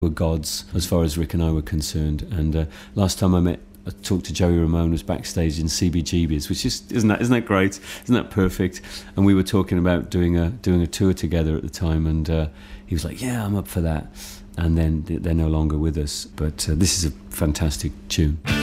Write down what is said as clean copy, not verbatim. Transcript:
were gods as far as Rick and I were concerned. And last time I talked to Joey Ramone was backstage in CBGB's, which isn't that great? Isn't that perfect? And we were talking about doing a tour together at the time, and he was like, "Yeah, I'm up for that." And then they're no longer with us, but this is a fantastic tune.